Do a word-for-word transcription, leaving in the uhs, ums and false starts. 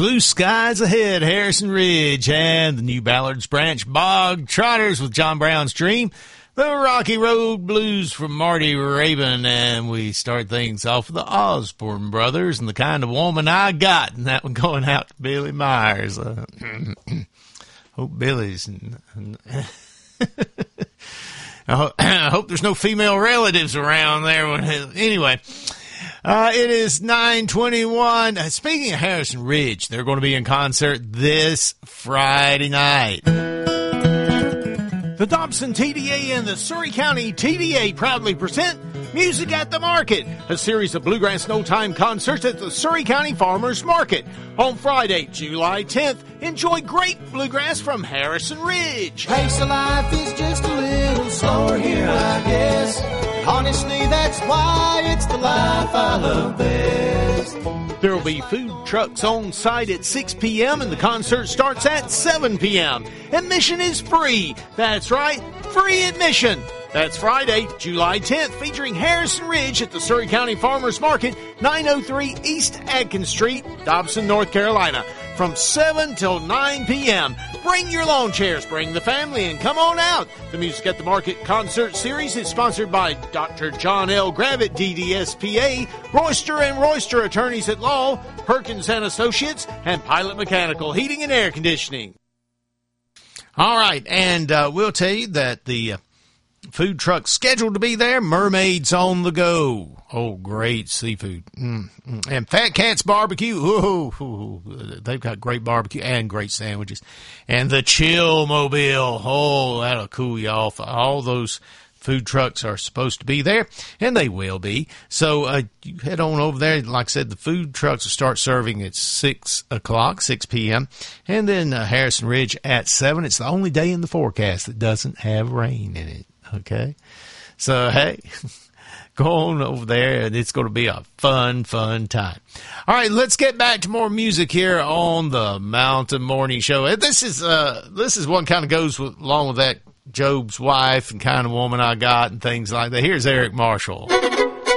blue skies ahead, Harrison Ridge, and the New Ballards Branch Bog Trotters with John Brown's Dream, the Rocky Road Blues from Marty Raven, and we start things off with the Osborne Brothers and The Kind of Woman I Got, and that one going out to Billy Myers. Uh, hope Billy's... I hope there's no female relatives around there. Anyway... Uh, it is nine twenty-one. Uh, speaking of Harrison Ridge, they're going to be in concert this Friday night. The Dobson T D A and the Surrey County T D A proudly present Music at the Market, a series of bluegrass no-time concerts at the Surrey County Farmers Market. On Friday, July tenth, enjoy great bluegrass from Harrison Ridge. Pace of life is just a little slower here, I guess. Honestly, that's why it's the life I love best. There will be food trucks on site at six p.m. and the concert starts at seven p.m. Admission is free. That's right, free admission. That's Friday, July tenth, featuring Harrison Ridge at the Surrey County Farmers Market, nine oh three East Adkins Street, Dobson, North Carolina, from seven till nine p.m. Bring your lawn chairs, bring the family, and come on out. The Music at the Market concert series is sponsored by Doctor John L. Gravitt, D D S P A, Royster and Royster Attorneys at Law, Perkins and Associates, and Pilot Mechanical Heating and Air Conditioning. All right, and uh, we'll tell you that the... Uh, food truck scheduled to be there. Mermaids on the Go. Oh, great seafood. Mm-hmm. And Fat Cat's Barbecue. Ooh, ooh, ooh, they've got great barbecue and great sandwiches. And the Chill Mobile. Oh, that'll cool you off. All those food trucks are supposed to be there, and they will be. So uh, you head on over there. Like I said, the food trucks will start serving at six o'clock, six p.m., and then uh, Harrison Ridge at seven. It's the only day in the forecast that doesn't have rain in it. Okay, so hey, go on over there, and it's going to be a fun, fun time. All right, let's get back to more music here on the Mountain Morning Show. This is uh, this is one kind of goes with, along with that Job's Wife and Kind of Woman I Got and things like that. Here's Eric Marshall.